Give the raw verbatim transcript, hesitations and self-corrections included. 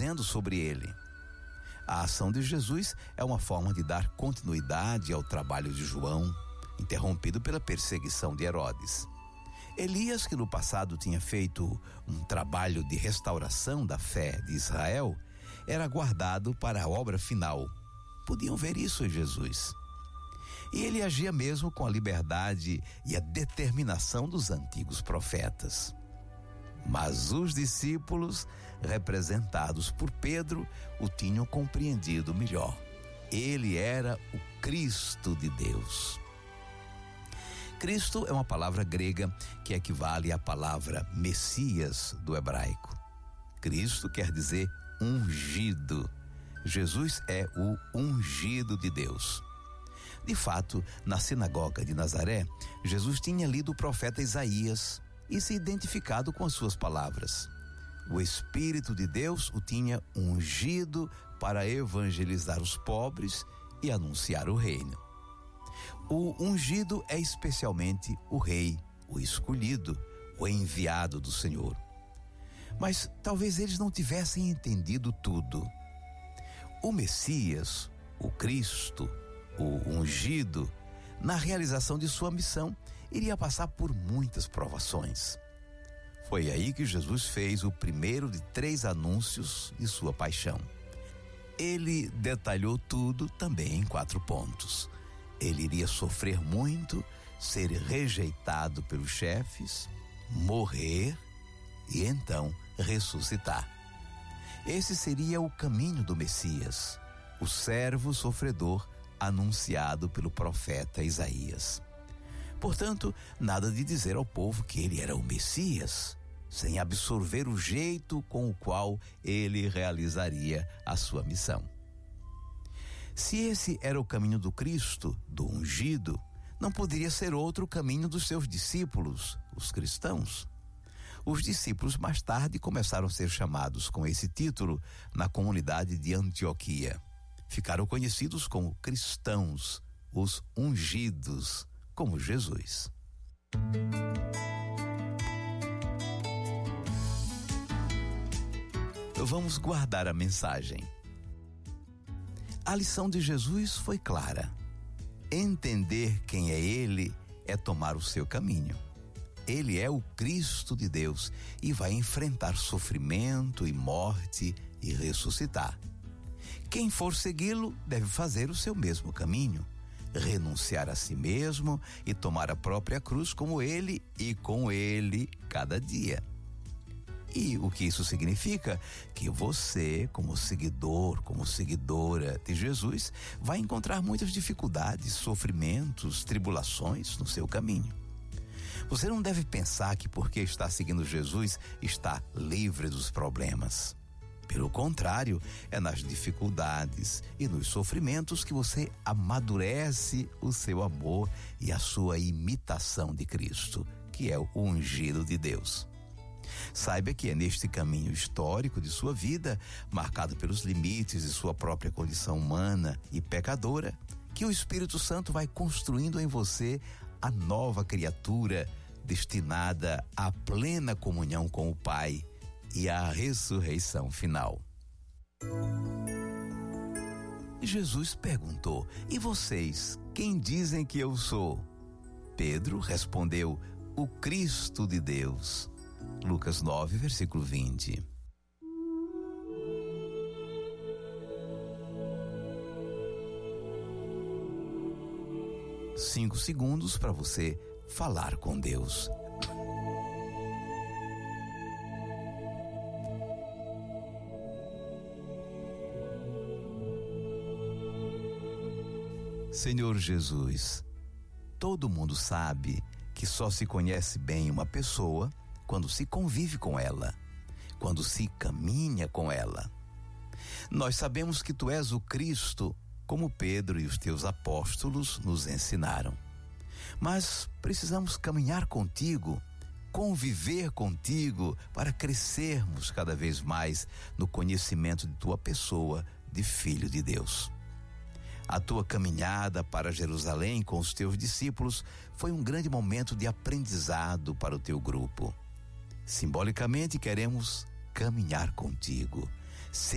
dizendo sobre ele. A ação de Jesus é uma forma de dar continuidade ao trabalho de João, interrompido pela perseguição de Herodes. Elias, que no passado tinha feito um trabalho de restauração da fé de Israel, era guardado para a obra final. Podiam ver isso em Jesus. E ele agia mesmo com a liberdade e a determinação dos antigos profetas. Mas os discípulos, representados por Pedro, o tinham compreendido melhor. Ele era o Cristo de Deus. Cristo é uma palavra grega que equivale à palavra Messias do hebraico. Cristo quer dizer ungido. Jesus é o ungido de Deus. De fato, na sinagoga de Nazaré, Jesus tinha lido o profeta Isaías e se identificado com as suas palavras. O Espírito de Deus o tinha ungido para evangelizar os pobres e anunciar o reino. O ungido é especialmente o rei, o escolhido, o enviado do Senhor. Mas talvez eles não tivessem entendido tudo. O Messias, o Cristo, o ungido, na realização de sua missão, iria passar por muitas provações. Foi aí que Jesus fez o primeiro de três anúncios de sua paixão. Ele detalhou tudo também em quatro pontos. Ele iria sofrer muito, ser rejeitado pelos chefes, morrer e então ressuscitar. Esse seria o caminho do Messias, o servo sofredor anunciado pelo profeta Isaías. Portanto, nada de dizer ao povo que ele era o Messias, sem absorver o jeito com o qual ele realizaria a sua missão. Se esse era o caminho do Cristo, do ungido, não poderia ser outro o caminho dos seus discípulos, os cristãos. Os discípulos mais tarde começaram a ser chamados com esse título na comunidade de Antioquia. Ficaram conhecidos como cristãos, os ungidos, como Jesus. Vamos guardar a mensagem. A lição de Jesus foi clara. Entender quem é Ele é tomar o seu caminho. Ele é o Cristo de Deus e vai enfrentar sofrimento e morte e ressuscitar. Quem for segui-lo deve fazer o seu mesmo caminho, renunciar a si mesmo e tomar a própria cruz como ele e com ele cada dia. E o que isso significa? Que você, como seguidor, como seguidora de Jesus, vai encontrar muitas dificuldades, sofrimentos, tribulações no seu caminho. Você não deve pensar que porque está seguindo Jesus, está livre dos problemas. Pelo contrário, é nas dificuldades e nos sofrimentos que você amadurece o seu amor e a sua imitação de Cristo, que é o ungido de Deus. Saiba que é neste caminho histórico de sua vida, marcado pelos limites de sua própria condição humana e pecadora, que o Espírito Santo vai construindo em você a nova criatura destinada à plena comunhão com o Pai e à ressurreição final. Jesus perguntou: e vocês, quem dizem que eu sou? Pedro respondeu: o Cristo de Deus. Lucas nove, versículo vinte. Cinco segundos para você falar com Deus. Senhor Jesus, todo mundo sabe que só se conhece bem uma pessoa quando se convive com ela, quando se caminha com ela. Nós sabemos que tu és o Cristo, como Pedro e os teus apóstolos nos ensinaram. Mas precisamos caminhar contigo, conviver contigo, para crescermos cada vez mais no conhecimento de tua pessoa, de Filho de Deus. A tua caminhada para Jerusalém com os teus discípulos foi um grande momento de aprendizado para o teu grupo. Simbolicamente, queremos caminhar contigo,